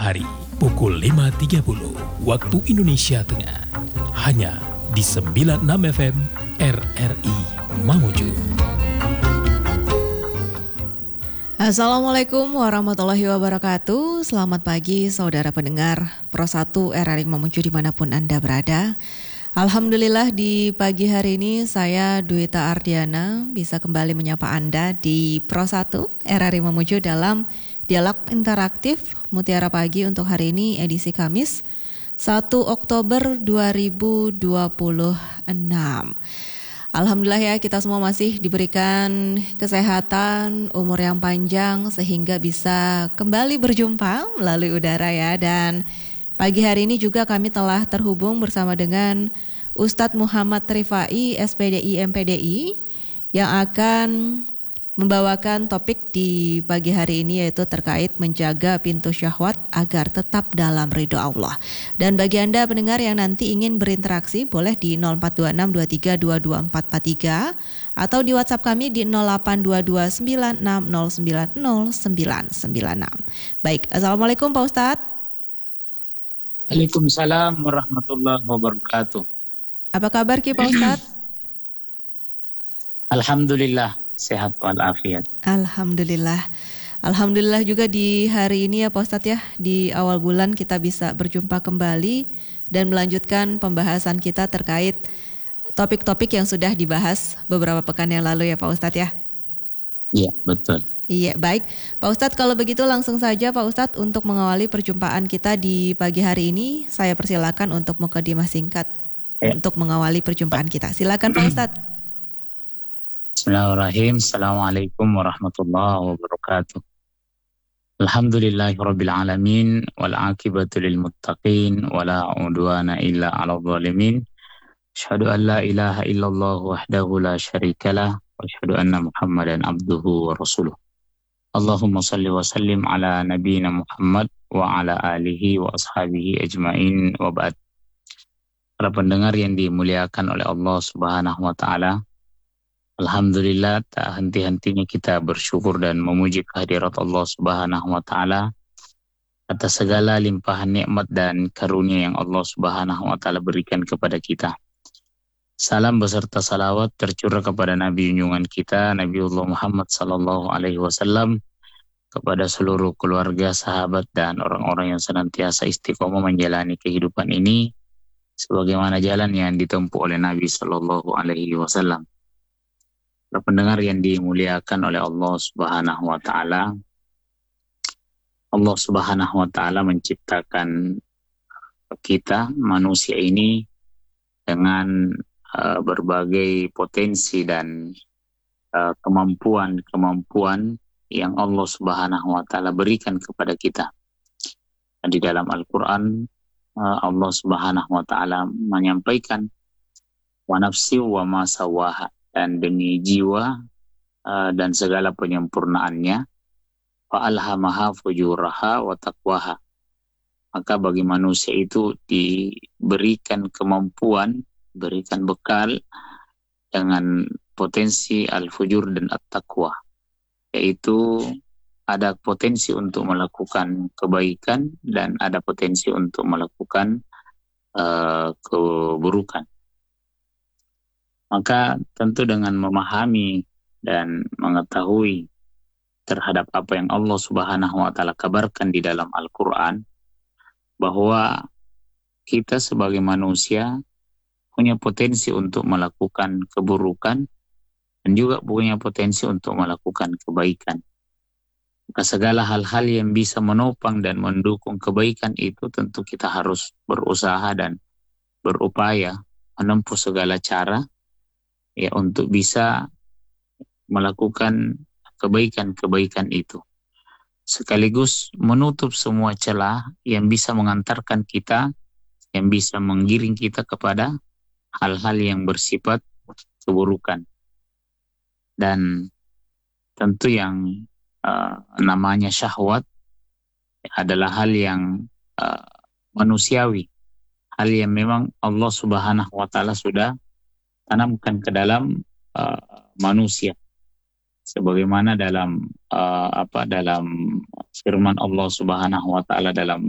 hari pukul 5.30 waktu Indonesia Tengah. Hanya di 96 FM RRI Mamuju. Assalamualaikum warahmatullahi wabarakatuh. Selamat pagi saudara pendengar Pro 1 RRI Mamuju dimanapun Anda berada. Alhamdulillah di pagi hari ini saya Dwita Ardiana bisa kembali menyapa Anda di Pro 1 RRI Mamuju dalam dialog interaktif Mutiara Pagi untuk hari ini edisi Kamis 1 Oktober 2026. Alhamdulillah ya, kita semua masih diberikan kesehatan, umur yang panjang sehingga bisa kembali berjumpa melalui udara ya. Dan pagi hari ini juga kami telah terhubung bersama dengan Ustadz Muhammad Rifai, SPDI MPDI, yang akan membawakan topik di pagi hari ini yaitu terkait menjaga pintu syahwat agar tetap dalam ridho Allah. Dan bagi Anda pendengar yang nanti ingin berinteraksi boleh di 0426232244 atau di WhatsApp kami di 082296090996. Baik, Assalamualaikum Pak Ustadz. Waalaikumsalam warahmatullahi wabarakatuh. Apa kabar Ki Pak Ustadz? Alhamdulillah, sehat walafiat. Alhamdulillah. Alhamdulillah juga di hari ini ya Pak Ustadz ya, di awal bulan kita bisa berjumpa kembali dan melanjutkan pembahasan kita terkait topik-topik yang sudah dibahas beberapa pekan yang lalu ya Pak Ustadz ya. Iya, betul. Iya, baik. Pak Ustadz, kalau begitu langsung saja Pak Ustadz untuk mengawali perjumpaan kita di pagi hari ini, saya persilakan untuk mukadimah singkat untuk mengawali perjumpaan kita. Silakan Pak Ustadz. Bismillahirrahmanirrahim. Assalamualaikum warahmatullahi wabarakatuh. Alhamdulillahirabbil alamin wal aqibatu lil muttaqin wala udwana illa 'alal zalimin. Asyhadu an la ilaha illallah wahdahu la syarikalah wa asyhadu anna Muhammadan abduhu wa rasuluh. Allahumma shalli wa sallim ala nabiyyina Muhammad wa ala alihi wa ashabihi ajmain wa ba'd. Para pendengar yang dimuliakan oleh Allah Subhanahu wa taala, alhamdulillah tak henti-hentinya kita bersyukur dan memuji kehadirat Allah Subhanahu wa taala atas segala limpahan nikmat dan karunia yang Allah Subhanahu wa taala berikan kepada kita. Salam beserta salawat tercurah kepada Nabi junjungan kita Nabiullah Muhammad sallallahu alaihi wasallam, kepada seluruh keluarga, sahabat dan orang-orang yang senantiasa istiqomah menjalani kehidupan ini sebagaimana jalan yang ditempuh oleh Nabi sallallahu alaihi wasallam. Para pendengar yang dimuliakan oleh Allah Subhanahu wa taala, Allah Subhanahu wa taala menciptakan kita manusia ini dengan berbagai potensi dan kemampuan yang Allah Subhanahu wa taala berikan kepada kita. Di dalam Al-Qur'an Allah Subhanahu wa taala menyampaikan wa nafsi wa ma sawaha, dan demi jiwa dan segala penyempurnaannya, fa alhamaha fujuraha wa taqwaha. Maka bagi manusia itu diberikan kemampuan, berikan bekal dengan potensi al-fujur dan at-taqwa, yaitu ada potensi untuk melakukan kebaikan dan ada potensi untuk melakukan keburukan. Maka tentu dengan memahami dan mengetahui terhadap apa yang Allah Subhanahu wa taala kabarkan di dalam Al-Qur'an, bahwa kita sebagai manusia punya potensi untuk melakukan keburukan dan juga punya potensi untuk melakukan kebaikan. Maka segala hal-hal yang bisa menopang dan mendukung kebaikan itu tentu kita harus berusaha dan berupaya menempuh segala cara ya untuk bisa melakukan kebaikan-kebaikan itu. Sekaligus menutup semua celah yang bisa mengantarkan kita, yang bisa menggiring kita kepada hal-hal yang bersifat keburukan. Dan tentu yang namanya syahwat adalah hal yang manusiawi, hal yang memang Allah Subhanahu wa taala sudah tanamkan ke dalam manusia, sebagaimana dalam dalam firman Allah Subhanahu wa taala dalam